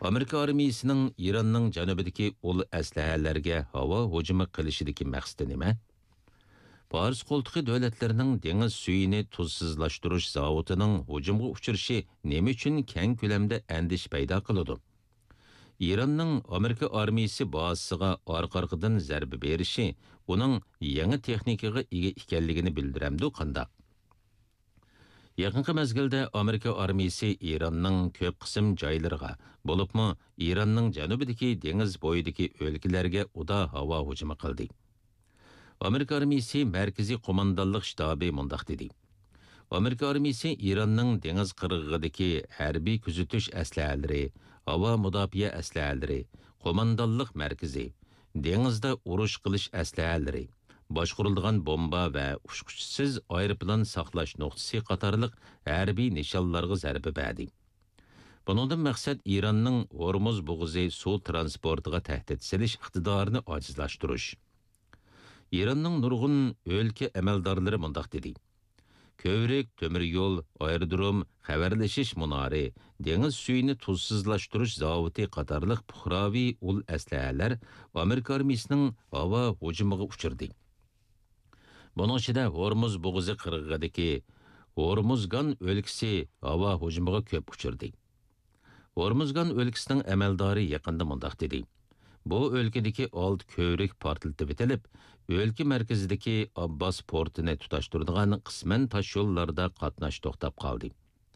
Amerika armiyasining Iranning janubidagi ul aslahalarga havo hujumi qilishidagi maqsadi nima? Pars qo'ltiqi davlatlarining dengiz suyini tuzsizlashtirish zavodining hujumga uchrashi nima uchun keng ko'lamda andish paydo qiladi? Iranning Amerika armiyasi bazasiga orqa-orqadan zarba berishi uning yangi texnikaga ega ekanligini bildiramdi qandaq. Yaqinqi mezgilda Amerika armiyasi Iranning ko'p qism joylariga, bo'libmi Iranning janubidagi dengiz bo'yidagi o'lkalarga uda havo hujumi qildi. Amerika armiyasi markaziy qo'mondonlik shtabi mundaq dedi. Amerika armiyasi Iranning dengiz qirg'og'idagi harbiy kuzatish aslahalari, havo mudofaa aslahalari, qo'mondonlik markazi, dengizda urush qilish aslahalari, boshqarilgan bomba va uçquchsiz aeroplan saqlash nuqtasi qatorliq harbiy nishonlarga zarba berdi. Buningdan maqsad Iranning Hormuz bo'g'ozi suv transportiga tahdid solish iqtidorini ojizlashtirish. Iranning nurg'un o'lka amaldorlari mundaq dedi. Kövrek, temir yo'l, aerodrom, xabarlashish munori, dengiz suyini tuzsizlashtirish zavodi qatorliq puhraviy ul aslahalar Amerika armiyasining havo hujumiga uchirdi. Buning ichida Hormuz bo'g'ozi qirg'og'idagi Hormuzgan o'lkasi havo hujumiga ko'p uchirdi. Hormuzgan o'lkasining amaldori yaqinda mundaq dedi. Bu o'lkadagi old kövrek portlatib etilib, o'lka markazidagi Abbas portini tutashtiradigan qisman tosh yo'llarda qatnash to'xtab qoldi.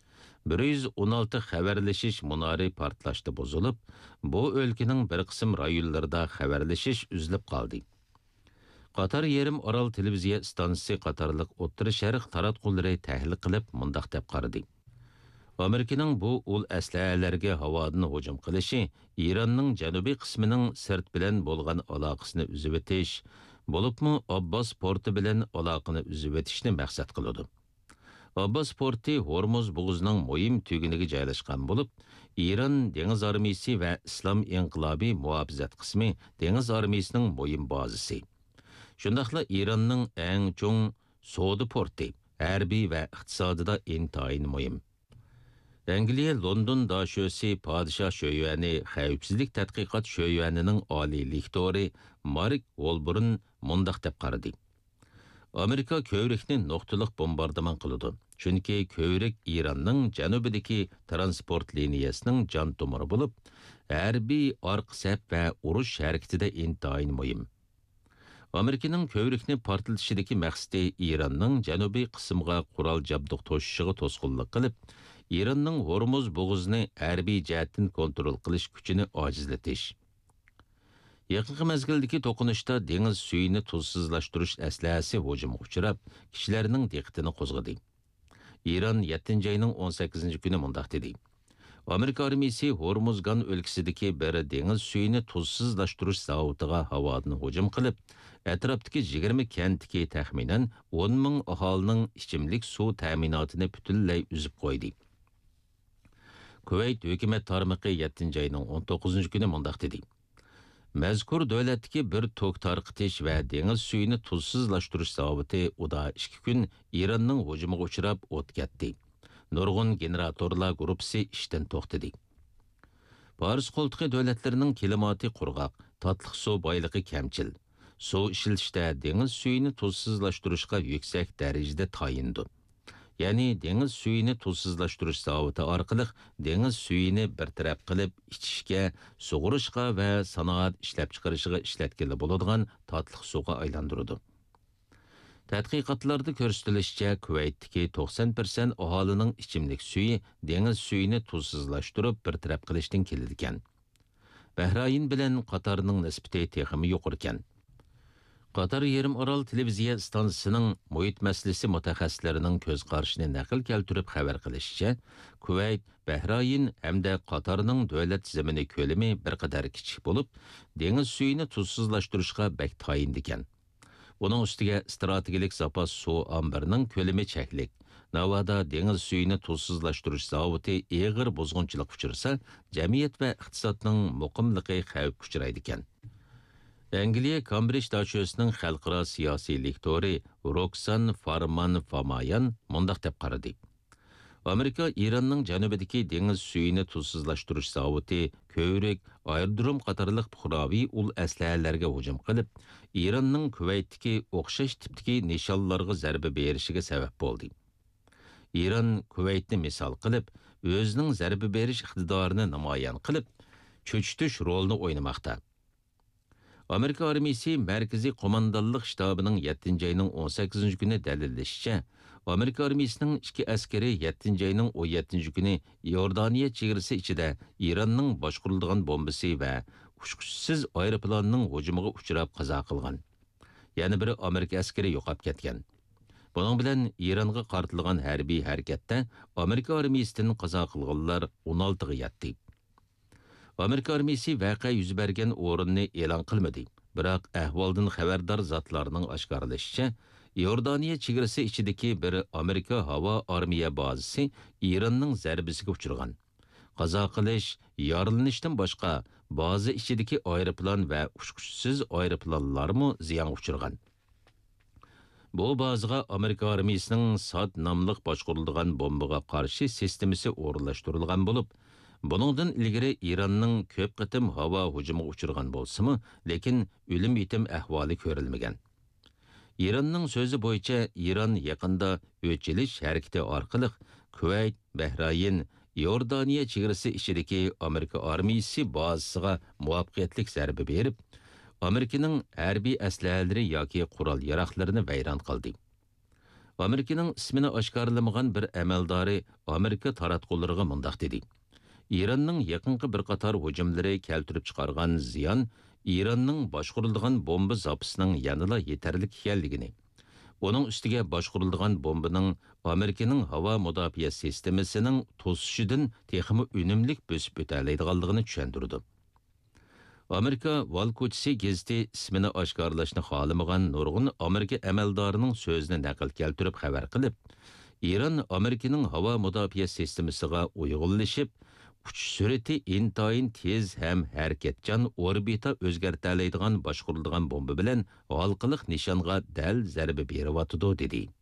116 xabarlashish munori portlashda buzilib, bu o'lkaning bir qism rayonlarida xabarlashish uzilib qoldi. Qatar yarim orol televiziya stansiyasi qatorliq o'ttiri sharq taratqullari tahlil qilib mundaq deb qaradi. Amerikaning bu ul aslahalarga havodan hujum qilishi Iranning janubiy qismining sirt bilan bo'lgan aloqasini uzib o'tish, bo'libmi Abbos porti bilan aloqani uzib o'tishni maqsad qiladi. Abbos porti Hormuz bo'g'ozining muhim tuguniga joylashgan bo'lib, Iran dengiz armiyasi va Islom inqilobiy muhofazat qismi dengiz armiyasining muhim bazasi. Shundaqla Iranning eng cho'ng savdo porti, harbiy va iqtisodida intayin muhim. Angliya London dashosi Padişah Şöyüani xavfsizlik tadqiqot Şöyüanining oliy lektori Mark Wolburn mundaq deb qaradi. Amerika ko'vrekni nuqtaliq bombardimon qiladi. Chunki ko'vrek Iranning janubidagi transport liniyasining jon tomiri bo'lib, harbiy orqa saf va urush harakatida intayin muhim. Amerikaning ko'vrekni portlatishidagi maqsadi Iranning janubiy qismiga qurol jabduq to'shishiga to'sqinlik qilib, Iranning Hormuz bo'g'ozini harbiy jihatdan kontrol qilish kuchini ojizlatish. Yaqinqi mezgildagi to'qinishda dengiz suyini tuzsizlashtirish aslahasi hujumga uchrab, kishilarning diqqatini qo'zg'adi. Iran 7-oyning 18-kuni mundaq dedi. Amerika armiyasi Hormuzgan o'lkasidagi bir dengiz suyini tuzsizlashtirish zavodiga havodan hujum qilib, atrofdagi 20 kentdagi taxminan 10 ming aholining ichimlik suv ta'minotini butunlay uzib qo'ydi. Kuveyt hukumat tarmoqi 7-oyning 19-kuni mundaq dedi. Mazkur davlatdagi bir tok tarqitish va dengiz suyini tuzsizlashtirish zavodi uda 2 kun Iranning hujumiga uchrab o'tkatdi. Nurg'un generatorlar gruppasi ishdan to'xtadi. Pars qo'ltiqi davlatlarining klimati qurg'oq, tatliq suv boyligi kamchil. Suv ishlatishda dengiz suyini tuzsizlashtirishga yuksak darajada tayindi. Ya'ni dengiz suyini tuzsizlashtirish zavodi orqali dengiz suyini bartaraf qilib ichishga, sug'urishga va sanoat ishlab chiqarishiga ishlatgili bo'ladigan tatliq suvga aylantiradi. Tadqiqotlarda ko'rsatilishicha, Kuveytdagi 90% aholining ichimlik suyi dengiz suyini tuzsizlashtirib bartaraf qilishdan keladi ekan. Bahrayn bilan Qatarning nisbati texmi yuqori ekan. Qatar yarim orol televiziya stansiyasining muhit masalasi mutaxassislarining ko'z qarashini naql keltirib xabar qilishicha, Kuveyt, Bahrayn hamda Qatarning davlat zamini ko'lami bir qadar kichik bo'lib, dengiz suyini tuzsizlashtirishga bak tayin ekan. Bunun üstüge strategik zapas suv ambarining ko'lami cheklik. Navada dengiz suyini tuzsizlashtirish zavodi eg'ir buzg'unchilik uchirsa, jamiyat va iqtisodning muqimligi xavf uchraydi ekan. Angliya Cambridge dashosining xalqaro siyosiy lektori Roxanne Farman Famayan mundaq deb qaradi. Amerika İranның janubidagi dengiz suyini tuzsizlashtirish zavodi, ko'rik, aerodrom qatorliq puhraviy ul aslahalarga hujum qilib, İranның Kuvaytdagi o'xshash tipdagi nishonlarga zarba berishiga sabab bo'ldi. İran Kuvaytni misol qilib, o'zining zarba berish iqtidorini namoyon qilib, cho'chitish rolini o'ynamoqda. Amerika armiyasi Markaziy qo'mondonlik shtabining 7-oyning 18-kuni dalillashicha, Amerika armiyasining ikki askari 7-oyning 17-kuni Iordaniya chegarasi ichida Iranning boshqariladigan bombasi va uçqushsiz aeroplanining hujumiga uchrab qazo qilgan. Yana biri Amerika askari yo'qolib ketgan. Buning bilan Ironga qartilgan harbiy harakatda Amerika armiyasidan qazo qilganlar 16 ga yetdi. Amerika armiyasi voqea yuz bergan o'rinni e'lon qilmadi. Biroq ahvoldan xabardor zotlarning oshkorlashicha, Iordaniya chegarasi ichidagi bir Amerika havo armiya bazasi Iranning zarbasiga uchragan. Qazo qilish, yorilanishdan boshqa baza ichidagi aeroplan va uçqushsiz aeroplanlarmi ziyon uchragan. Bu bazaga Amerika armiyasining SAD nomli boshqariladigan bombaga qarshi sistemasi o'rinlashtirilgan bo'lib, buningdan ilgari İranning ko'p qatim havo hujumiga uchragan bo'lsa-mu, lekin o'lim yetim ahvoli ko'rilmagan. İranning so'zi bo'yicha İran yaqinda o'chilish harakati orqali Kuvayt, Bahrayn, Iordaniya chegarasi ichidagi Amerika armiyasi bazasiga muvaffaqiyatli zarba berib, Amerikaning harbiy aslahalari yoki qurol yaroqlarini vayron qildi. Amerikaning ismini oshkorlamagan bir amaldori Amerika taratqullariga mundaq dedi: İranның yaqinqi bir qator hujumlari keltirib chiqargan ziyon İranның boshqariladigan bomba zapisining yanada yetarlik ekanligini, uning ustiga boshqariladigan bombaning Amerikaning havo mudofaa sistemasining to'sishidan texmi unumlik bo'sib o'talaydiganligini tushuntirdi. Amerika Valkochisi gazeti ismini oshkorlashni xohlamagan nurg'un Amerika amaldorining so'zini naql keltirib xabar qilib, İran Amerikaning havo mudofaa sistemasiga uyg'unlashib, uchish surati intayin tez ham harakatchan orbita o'zgartiradigan boshqariladigan bomba bilan halqiliq nishonga dal zarba beryotdi dedi.